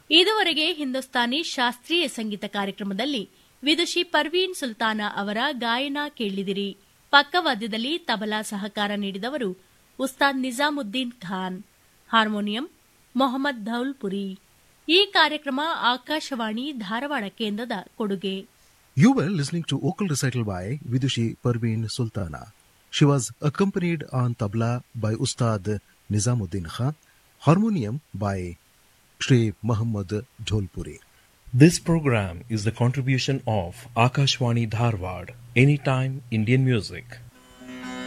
ಇದುವರೆಗೆ ಹಿಂದೂಸ್ತಾನಿ ಶಾಸ್ತ್ರೀಯ ಸಂಗೀತ ಕಾರ್ಯಕ್ರಮದಲ್ಲಿ ವಿದುಷಿ ಪರ್ವೀನ್ ಸುಲ್ತಾನ ಅವರ ಗಾಯನ ಕೇಳಿದಿರಿ. ಪಕ್ಕವಾದ್ಯದಲ್ಲಿ ತಬಲಾ ಸಹಕಾರ ನೀಡಿದವರು ಉಸ್ತಾದ್ ನಿಜಾಮುದ್ದೀನ್ ಖಾನ್, ಹಾರ್ಮೋನಿಯಂ ಮೊಹಮ್ಮದ್ ಧೌಲ್ಪುರಿ. ಈ ಕಾರ್ಯಕ್ರಮ ಆಕಾಶವಾಣಿ ಧಾರವಾಡ ಕೇಂದ್ರದ ಕೊಡುಗೆ. You were listening to vocal recital by Vidushi Parveen Sultana. She was accompanied on tabla by Ustad Nizamuddin Khan, harmonium by Shri Muhammad Dholpuri. This program is the contribution of Akashwani Dharwad, Anytime Indian Music.